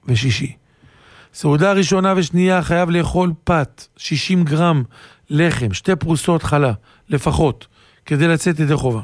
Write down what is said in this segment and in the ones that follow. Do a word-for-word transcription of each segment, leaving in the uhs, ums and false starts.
ושישי. סעודה ראשונה ושנייה חייב לאכול פת, שישים גרם לחם, שתי פרוסות חלה, לפחות, כדי לצאת ידי חובה.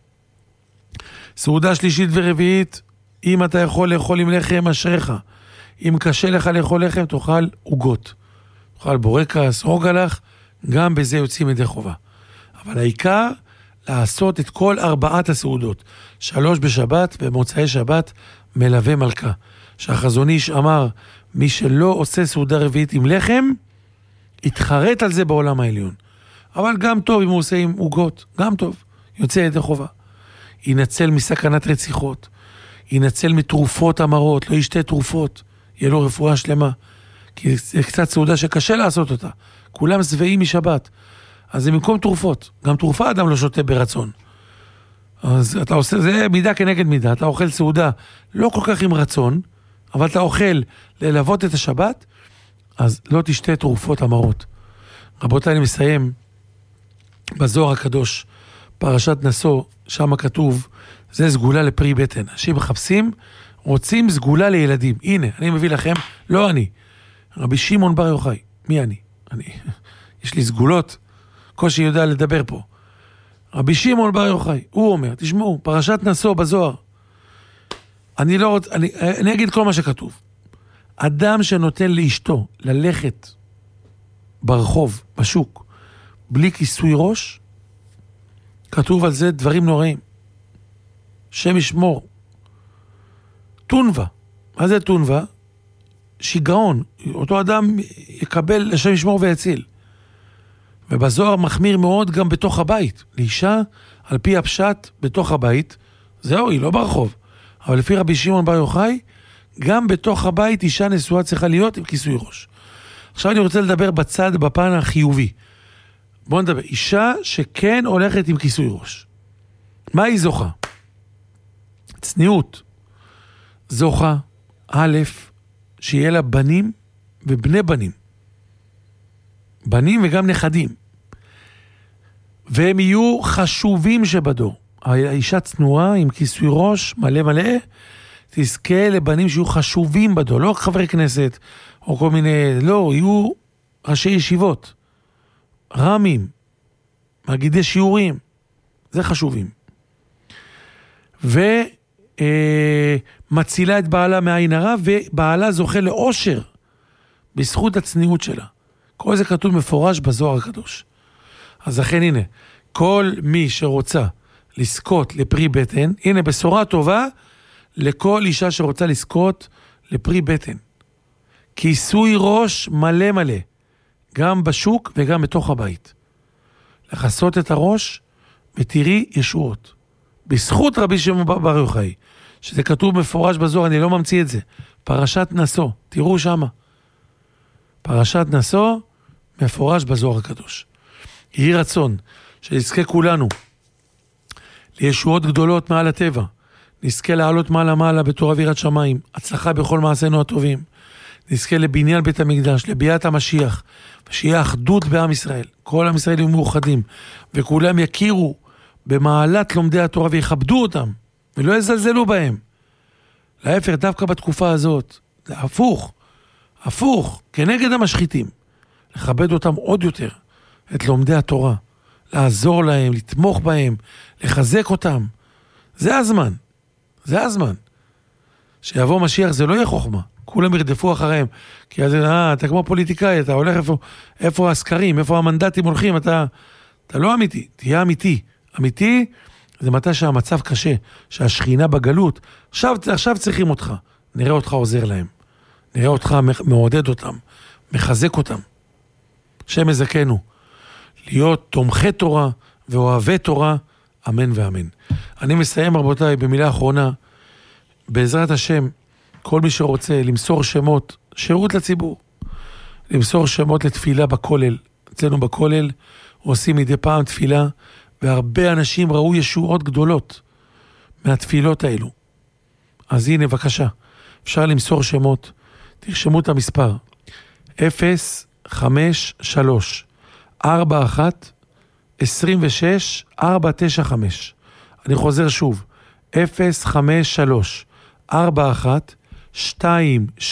סעודה שלישית ורביעית, אם אתה יכול לאכול עם לחם, אשריך. אם קשה לך לאכול לחם, תאכל עוגות. תאכל בורקס, רוגלח, גם בזה יוצאים ידי חובה. אבל העיקר, לעשות את כל ארבעת הסעודות. שלוש בשבת, במוצאי שבת, מלווה מלכה. שהחזון איש אמר, מי שלא עושה סעודה רביעית עם לחם, יתחרט על זה בעולם העליון. אבל גם טוב אם הוא עושה עם עוגות, גם טוב, יוצא ידי חובה. ינצל מסכנת רציחות, ינצל מתרופות אמרות, לא ישתה תרופות, יהיה לו רפואה שלמה. כי זה קצת סעודה שקשה לעשות אותה. כולם שבעים משבת. אז זה במקום תרופות. גם תרופה אדם לא שותה ברצון. אז אתה עושה, זה מידה כנגד מידה. אתה אוכל סעודה לא כל כך עם רצון, אבל אתה אוכל ללוות את השבת, אז לא תשתה תרופות אמרות. רבותיי, אני מסיים בזוהר הקדוש, פרשת נשוא, שם כתוב, זה סגולה לפרי בטן. אנשים מחפשים, רוצים סגולה לילדים. הנה, אני מביא לכם, לא אני. רבי שמעון בר יוחאי. מי אני? אני. יש לי סגולות, קושי יודע לדבר פה. רבי שמעון בר יוחאי, הוא אומר, תשמעו, פרשת נשוא בזוהר. אני לא רוצה, אני, אני אגיד כל מה שכתוב. אדם שנותן לאשתו ללכת ברחוב, בשוק, בלי כיסוי ראש, כתוב על זה דברים נוראים. שם ישמור. תונבה. מה זה תונבה? שיגעון. אותו אדם יקבל לשם ישמור ויציל. ובזוהר מחמיר מאוד גם בתוך הבית. לאישה, על פי הפשט, בתוך הבית, זהו, היא לא ברחוב. אבל לפי רבי שמעון בר יוחאי, גם בתוך הבית אישה נשואה צריכה להיות עם כיסוי ראש. עכשיו אני רוצה לדבר בצד, בפן החיובי. בואו נדבר. אישה שכן הולכת עם כיסוי ראש. מה היא זוכה? צניעות. זוכה, א', שיהיה לה בנים ובני בנים. בנים וגם נכדים. והם יהיו חשובים שבדור. האישה צנועה עם כיסוי ראש מלא מלא, תזכה לבנים שיהיו חשובים בדור. לא חברי כנסת או כל מיני, לא, יהיו ראשי ישיבות. רמים, מגידי שיעורים. זה חשובים. ומצילה את בעלה מעין הרע, ובעלה זוכה לאושר בזכות הצניעות שלה. כל זה כתוב מפורש בזוהר הקדוש. אז לכן הנה, כל מי שרוצה לזכות לפרי בטן, הנה בשורה טובה לכל אישה שרוצה לזכות לפרי בטן. כיסוי ראש מלא מלא, גם בשוק וגם בתוך הבית. לחסות את הראש ותראי ישועות. בזכות רבי שמעון בר יוחאי, שזה כתוב מפורש בזוהר, אני לא ממציא את זה. פרשת נשוא, תראו שמה. פרשת נשוא, מפורש בזוהר הקדוש. יהי רצון שנזכה כולנו לישועות גדולות מעל הטבע, נזכה לעלות מעלה מעלה בתורה ויראת שמיים, הצלחה בכל מעשינו הטובים, נזכה לבניין בית המקדש, לביאת המשיח, ושיהיה אחדות בעם ישראל, כל עם ישראל יהיו מאוחדים, וכולם יכירו במעלת לומדי התורה ויכבדו אותם, ולא יזלזלו בהם. להפך, דווקא בתקופה הזאת, זה הפוך, הפוך, כנגד המשחיתים, לכבד אותם עוד יותר, את לומדי התורה, לעזור להם, לתמוך בהם, לחזק אותם. זה הזמן, זה הזמן. שיבוא משיח זה לא יהיה חוכמה, כולם ירדפו אחריהם, כי אז, אה, אתה כמו פוליטיקאי, אתה הולך איפה, איפה הסקרים, איפה המנדטים הולכים, אתה, אתה לא אמיתי, תהיה אמיתי. אמיתי זה מתי שהמצב קשה, שהשכינה בגלות, עכשיו, עכשיו צריכים אותך, נראה אותך עוזר להם, נראה אותך מעודד אותם, מחזק אותם. שם יזכנו, להיות תומכי תורה ואוהבי תורה, אמן ואמן. אני מסיים רבותיי במילה אחרונה, בעזרת השם, כל מי שרוצה למסור שמות, שירות לציבור, למסור שמות לתפילה בכולל, אצלנו בכולל, עושים מדי פעם תפילה, והרבה אנשים ראו ישועות גדולות מהתפילות האלו. אז הנה בבקשה, אפשר למסור שמות, תרשמו את המספר, אפס חמש שלוש ארבע אחת עשרים ושש ארבע תשע חמש. אני חוזר שוב, אפס חמש שלוש ארבע אחת שתיים